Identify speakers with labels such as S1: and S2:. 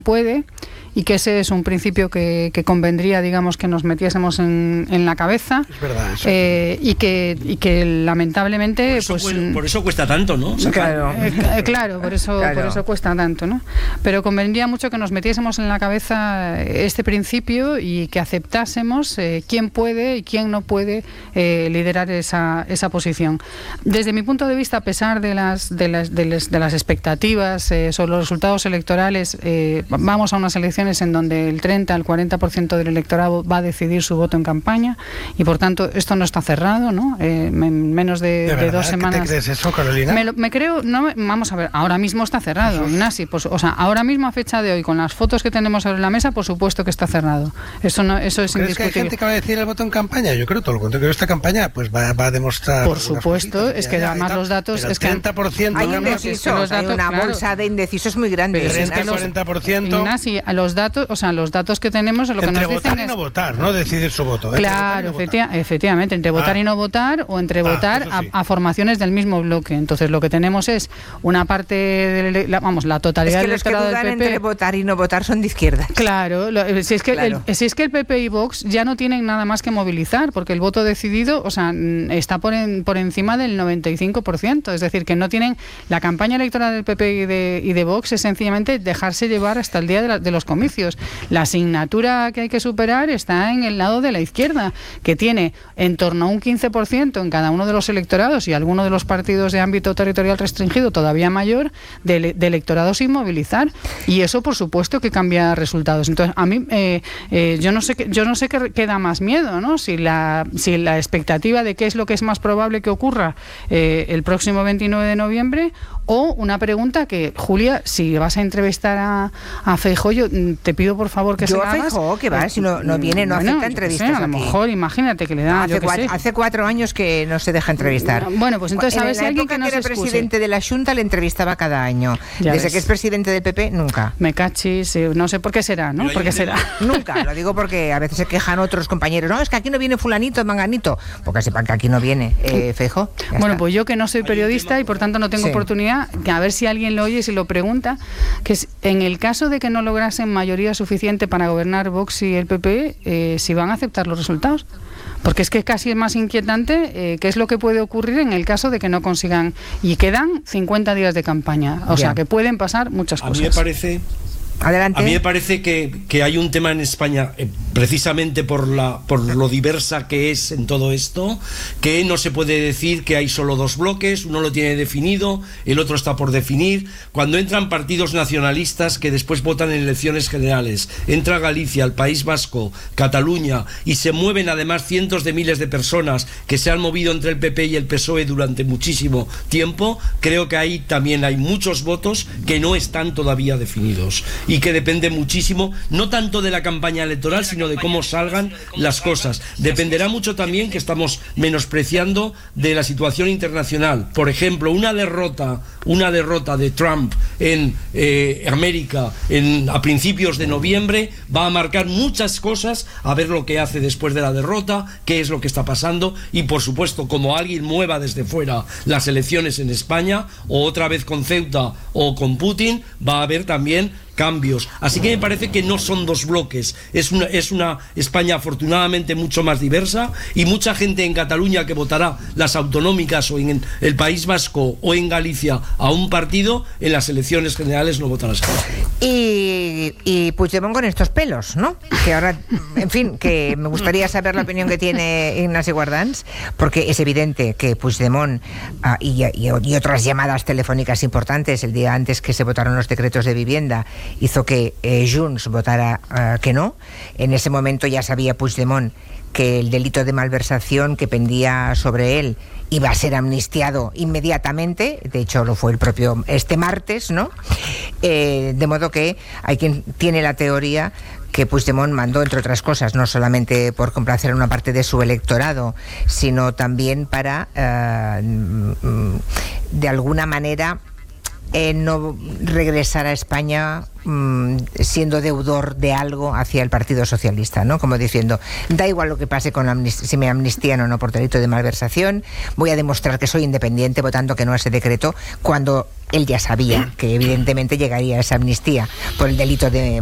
S1: puede, y que ese es un principio que convendría, digamos, que nos metiésemos en la cabeza.
S2: Es verdad, eso.
S1: Y que lamentablemente
S3: por eso cuesta tanto, ¿no?
S1: Claro, por eso cuesta tanto, ¿no? Pero convendría mucho que nos metiésemos en la cabeza este principio y que aceptásemos quién puede y quién no puede liderar esa posición. Desde mi punto de vista, a pesar de las expectativas sobre los resultados electorales, vamos a unas elecciones en donde el 30 al 40% del electorado va a decidir su voto en campaña, y por tanto esto no está cerrado, ¿no? En menos de 2 semanas.
S2: ¿Qué te crees eso, Carolina?
S1: Me creo, vamos a ver, ahora mismo está cerrado, Ignasi, pues, o sea, ahora mismo a fecha de hoy, con las fotos que tenemos sobre la mesa, por supuesto que está cerrado. Eso es indiscutible.
S2: ¿Crees que hay gente que va a decir el voto en campaña? Yo creo todo lo contrario, que esta campaña pues va a demostrar.
S1: Por supuesto, es que además los datos
S2: es que el 30%
S4: hay indecisos, hay una bolsa de indecisos muy grande.
S2: Pero es que el 40%.
S1: Ignasi, los datos que tenemos, lo que nos dicen
S2: votar y no votar, no decidir su voto.
S1: Claro, efectivamente, entre votar y no votar, o entre votar a formaciones del mismo bloque. Entonces lo que tenemos es una parte de la totalidad del electorado del PP.
S4: Es que los que dudan entre votar y no votar son de izquierda.
S1: Claro, si es que el PP y Vox ya no tienen nada más que movilizar, porque el voto decidido, o sea, está por encima del 95%, es decir, que no tienen la campaña electoral del PP y de Vox, es sencillamente dejarse llevar hasta el día de los comicios. La asignatura que hay que superar está en el lado de la izquierda, que tiene en torno a un 15% en cada uno de los electorados, y alguno de los partidos de ámbito territorial restringido todavía mayor, de electorado sin movilizar, y eso por supuesto que cambia resultados. Entonces a mí yo no sé qué da más miedo, ¿no? Si la expectativa de qué es lo que es más probable que ocurra el próximo 29 de noviembre, o una pregunta que, Julia, si vas a entrevistar a Feijóo, yo te pido por favor que se la hagas.
S4: Yo a Feijóo, que va, si no viene, no acepta entrevistas.
S1: A lo mejor, imagínate que le da.
S4: Hace 4 años que no se deja entrevistar.
S1: Bueno, pues entonces, ¿sabes si alguien que no se excuse?
S4: El presidente de la Junta le entrevistaba cada año. Desde que es presidente del PP, nunca.
S1: Me cachis, no sé por qué será, ¿no? ¿Por qué será?
S4: Nunca, lo digo porque a veces se quejan otros compañeros. No, es que aquí no viene fulanito, manganito. Porque sepan que aquí no viene Feijóo.
S1: Bueno, pues yo que no soy periodista y por tanto no tengo oportunidad, que a ver si alguien lo oye y si lo pregunta, que es, en el caso de que no lograsen mayoría suficiente para gobernar Vox y el PP, si van a aceptar los resultados. Porque es que casi es más inquietante qué es lo que puede ocurrir en el caso de que no consigan. Y quedan 50 días de campaña. O sea, que pueden pasar muchas cosas.
S3: A mí me parece...
S4: Adelante.
S3: A mí me parece que hay un tema en España, precisamente por lo diversa que es en todo esto, que no se puede decir que hay solo 2 bloques, uno lo tiene definido, el otro está por definir. Cuando entran partidos nacionalistas que después votan en elecciones generales, entra Galicia, el País Vasco, Cataluña, y se mueven además cientos de miles de personas que se han movido entre el PP y el PSOE durante muchísimo tiempo, creo que ahí también hay muchos votos que no están todavía definidos. Y que depende muchísimo, no tanto de la campaña electoral, sino de cómo salgan las cosas. Dependerá mucho también, que estamos menospreciando, de la situación internacional. Por ejemplo, una derrota de Trump en América a principios de noviembre va a marcar muchas cosas, a ver lo que hace después de la derrota, qué es lo que está pasando, y por supuesto, como alguien mueva desde fuera las elecciones en España, o otra vez con Ceuta o con Putin, va a haber también cambios. Así que me parece que no son 2 bloques, es una España afortunadamente mucho más diversa, y mucha gente en Cataluña que votará las autonómicas o en el País Vasco o en Galicia a un partido, en las elecciones generales no votará.
S4: Y Puigdemont con estos pelos, ¿no? Que ahora, en fin, que me gustaría saber la opinión que tiene Ignasi Guardans, porque es evidente que Puigdemont y otras llamadas telefónicas importantes el día antes que se votaron los decretos de vivienda hizo que Junts votara que no. En ese momento ya sabía Puigdemont que el delito de malversación que pendía sobre él iba a ser amnistiado inmediatamente, de hecho lo fue el propio martes, ¿no? De modo que hay quien tiene la teoría que Puigdemont mandó, entre otras cosas, no solamente por complacer a una parte de su electorado, sino también para, de alguna manera, no regresar a España siendo deudor de algo hacia el Partido Socialista, ¿no? Como diciendo, da igual lo que pase con si me amnistían o no por delito de malversación, voy a demostrar que soy independiente votando que no a ese decreto, cuando él ya sabía que evidentemente llegaría esa amnistía por el delito de